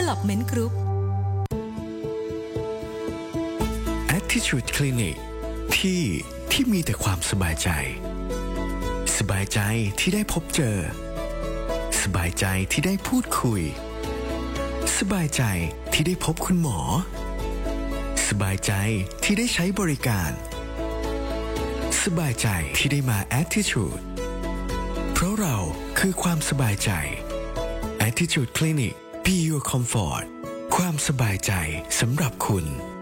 Development Group Attitude Clinic ที่มีแต่ความสบายใจที่ได้พบเจอสบายใจที่ได้พูดคุยสบายใจที่ได้พบคุณหมอสบายใจที่ได้ใช้บริการสบายใจที่ได้มา Attitude เพราะเราคือความสบายใจ Attitude Clinic Be Your Comfort ความสบายใจสำหรับคุณ